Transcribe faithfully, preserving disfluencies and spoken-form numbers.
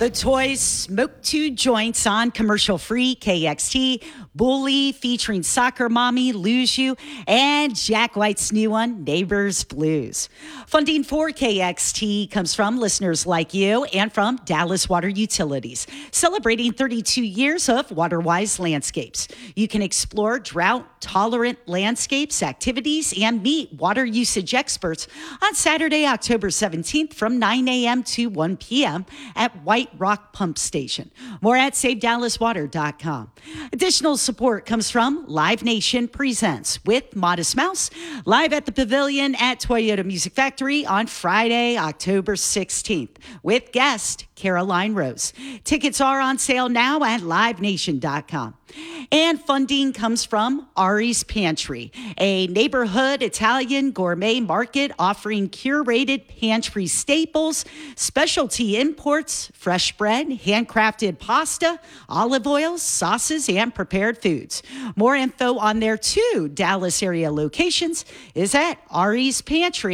The Toys smoke two joints on commercial-free K X T, Bully featuring Soccer Mommy, Lose You, and Jack White's new one, Neighbors Blues. Funding for K X T comes from listeners like you and from Dallas Water Utilities, celebrating thirty-two years of WaterWise landscapes. You can explore drought-tolerant landscapes, activities, and meet water usage experts on Saturday, October seventeenth from nine a.m. to one p.m. at White Rock Pump Station. More at save dallas water dot com. Additional support comes from Live Nation Presents with Modest Mouse, live at the Pavilion at Toyota Music Factory on Friday, October sixteenth, with guest Caroline Rose. Tickets are on sale now at live nation dot com. And funding comes from Ari's Pantry, a neighborhood Italian gourmet market offering curated pantry staples, specialty imports, fresh bread, handcrafted pasta, olive oils, sauces, and prepared foods. More info on their two Dallas area locations is at Ari's Pantry.